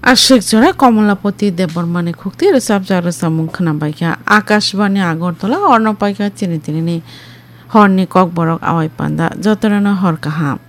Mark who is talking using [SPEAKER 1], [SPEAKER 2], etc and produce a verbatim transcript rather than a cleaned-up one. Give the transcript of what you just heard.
[SPEAKER 1] আশিক জোড়া কমলাপতি দেববর্মানে খুক্তি রেসাব জারসা মুখ খানাবাইকা আকাশবাণী আগরতলা অর্ণপাইকা চিনি তিনি হরনি কক বরক আওয়াই পান্দা যতরানা হর কাহা